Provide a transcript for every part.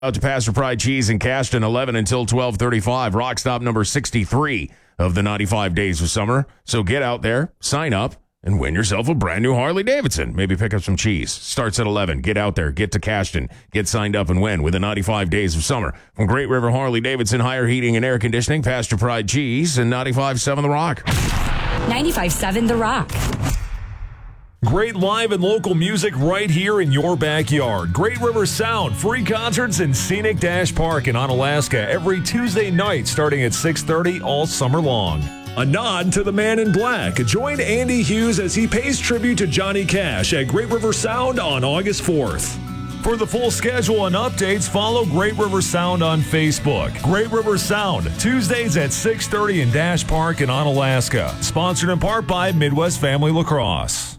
Out to Pastor Pride Cheese in Cashton, 11 until 12:35. Rock stop number 63 of the 95 Days of Summer. So get out there, sign up, and win yourself a brand new Harley Davidson. Maybe pick up some cheese. Starts at 11. Get out there, get to Cashton, get signed up and win with the 95 Days of Summer. From Great River Harley Davidson, Higher Heating and Air Conditioning, Pastor Pride Cheese, and 95.7 The Rock. 95.7 The Rock. Great live and local music right here in your backyard. Great River Sound, free concerts in Scenic Dash Park in Onalaska every Tuesday night starting at 6:30 all summer long. A nod to the Man in Black. Join Andy Hughes as he pays tribute to Johnny Cash at Great River Sound on August 4th. For the full schedule and updates, follow Great River Sound on Facebook. Great River Sound, Tuesdays at 6:30 in Dash Park in Onalaska. Sponsored in part by Midwest Family Lacrosse.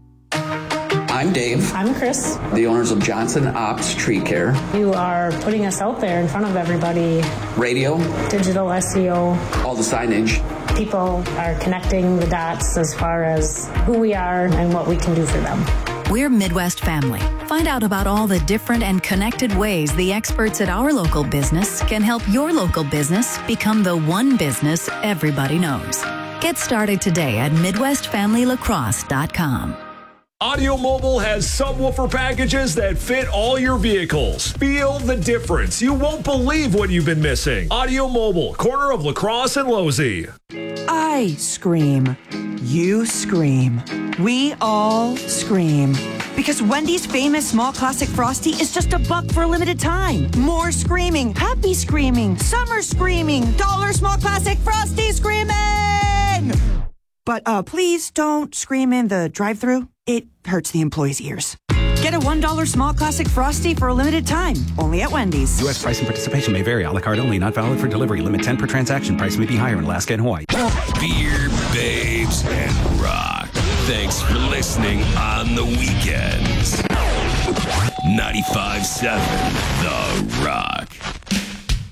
I'm Dave. I'm Chris. The owners of Johnson Ops Tree Care. You are putting us out there in front of everybody. Radio. Digital SEO. All the signage. People are connecting the dots as far as who we are and what we can do for them. We're Midwest Family. Find out about all the different and connected ways the experts at our local business can help your local business become the one business everybody knows. Get started today at MidwestFamilyLacrosse.com. Audio Mobile has subwoofer packages that fit all your vehicles. Feel the difference. You won't believe what you've been missing. Audio Mobile, corner of Lacrosse and Losey. I scream. You scream. We all scream. Because Wendy's famous small classic Frosty is just $1 for a limited time. More screaming, happy screaming, summer screaming, dollar small classic Frosty screaming! But please don't scream in the drive-thru. It hurts the employees' ears. Get a $1 small classic Frosty for a limited time, only at Wendy's. U.S. price and participation may vary. A la carte only, not valid for delivery. Limit 10 per transaction. Price may be higher in Alaska and Hawaii. Beer, babes, and rock. Thanks for listening on the weekends. 95.7 The Rock.